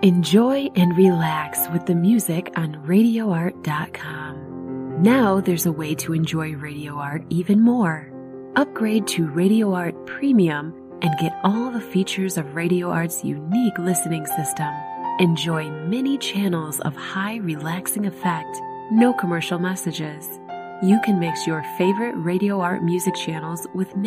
Enjoy and relax with the music on RadioArt.com. Now there's a way to enjoy Radio Art even more. Upgrade to Radio Art Premium and get all the features of Radio Art's unique listening system. Enjoy many channels of high relaxing effect, no commercial messages. You can mix your favorite Radio Art music channels with